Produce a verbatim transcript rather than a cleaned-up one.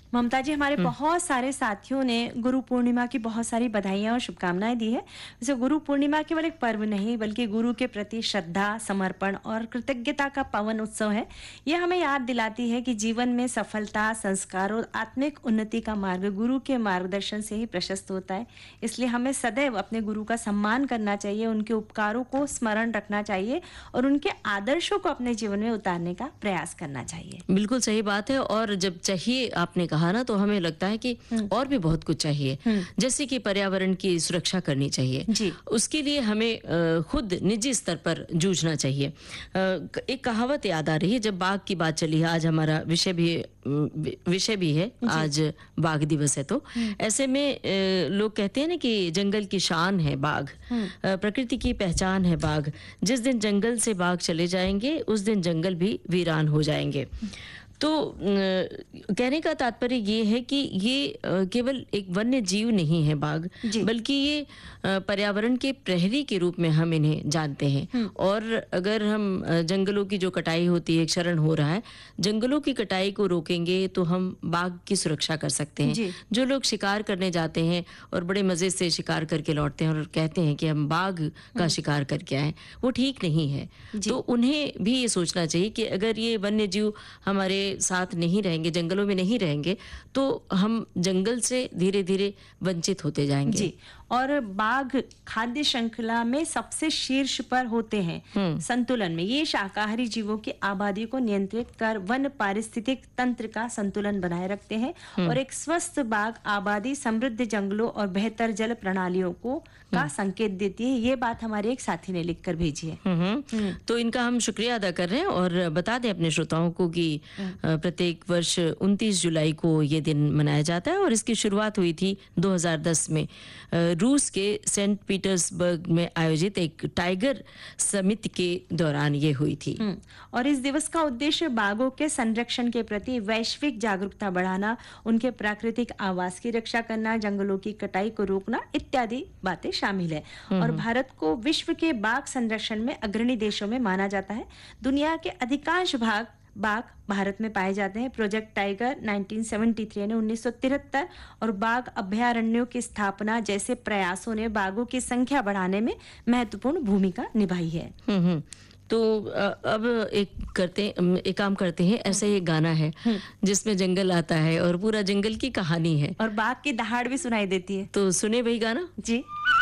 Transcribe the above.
ममता जी, हमारे बहुत सारे साथियों ने गुरु पूर्णिमा की बहुत सारी बधाइयां और शुभकामनाएं दी है। वैसे गुरु पूर्णिमा केवल एक पर्व नहीं, बल्कि गुरु के प्रति श्रद्धा, समर्पण और कृतज्ञता का पावन उत्सव है। यह हमें याद दिलाती है कि जीवन में सफलता, संस्कार और आत्मिक उन्नति का मार्ग गुरु के मार्गदर्शन से ही प्रशस्त होता है। इसलिए हमें सदैव अपने गुरु का सम्मान करना चाहिए, उनके उपकारों को स्मरण रखना चाहिए और उनके आदर्शों को अपने जीवन में उतारने का प्रयास करना चाहिए। बिल्कुल सही बात है। और जब चाहिए आपने कहा ना, तो हमें लगता है कि और भी बहुत कुछ चाहिए, जैसे कि पर्यावरण की सुरक्षा करनी चाहिए जी। उसके लिए हमें अ, खुद निजी स्तर पर जूझना चाहिए। अ, एक कहावत याद आ रही है, जब बाघ की बात चली है, आज हमारा विषय भी विषय भी है, आज बाघ दिवस है, तो ऐसे में अ, लोग कहते हैं ना कि जंगल की शान है बाघ, अ, प्रकृति की पहचान है बाघ। जिस दिन जंगल से बाघ चले जाएंगे उस दिन जंगल भी वीरान हो जाएंगे। तो कहने का तात्पर्य ये है कि ये केवल एक वन्य जीव नहीं है बाघ, बल्कि ये पर्यावरण के प्रहरी के रूप में हम इन्हें जानते हैं। और अगर हम जंगलों की जो कटाई होती है, क्षरण हो रहा है, जंगलों की कटाई को रोकेंगे तो हम बाघ की सुरक्षा कर सकते हैं। जो लोग शिकार करने जाते हैं और बड़े मजे से शिकार करके लौटते हैं और कहते हैं कि हम बाघ का शिकार करके आए, वो ठीक नहीं है। तो उन्हें भी ये सोचना चाहिए कि अगर ये वन्य जीव हमारे साथ नहीं रहेंगे, जंगलों में नहीं रहेंगे, तो हम जंगल से धीरे धीरे वंचित होते जाएंगे। जी। और बाघ खाद्य श्रृंखला में सबसे शीर्ष पर होते हैं संतुलन में। ये शाकाहारी जीवों की आबादी को नियंत्रित कर वन पारिस्थितिक तंत्र का संतुलन बनाए रखते हैं। और एक स्वस्थ बाघ आबादी समृद्ध जंगलों और बेहतर जल प्रणालियों को का संकेत देती है। ये बात हमारे एक साथी ने लिखकर भेजी है। तो इनका हम शुक्रिया अदा कर रहे हैं और बता दें अपने श्रोताओं को कि प्रत्येक वर्ष उनतीस जुलाई को ये दिन मनाया जाता है और इसकी शुरुआत हुई थी दो हज़ार दस में रूस के सेंट पीटर्सबर्ग में आयोजित एक टाइगर समिट के दौरान ये हुई थी। और इस दिवस का उद्देश्य बाघों के संरक्षण के प्रति वैश्विक जागरूकता बढ़ाना, उनके प्राकृतिक आवास की रक्षा करना, जंगलों की कटाई को रोकना इत्यादि बातें शामिल है। और भारत को विश्व के बाघ संरक्षण में अग्रणी देशों में माना जाता है। दुनिया के अधिकांश भाग बाघ भारत में पाए जाते हैं। प्रोजेक्ट टाइगर उन्नीस सौ तिहत्तर ने उन्नीस सौ तिहत्तर और बाघ अभयारण्यों की स्थापना जैसे प्रयासों ने बाघों की संख्या बढ़ाने में महत्वपूर्ण भूमिका निभाई है। हम्म तो अब एक करते एक काम करते हैं, ऐसे एक गाना है जिसमें जंगल आता है और पूरा जंगल की कहानी है और बाघ की दहाड़ भी सुनाई देती है। तो सुने वही गाना। जी।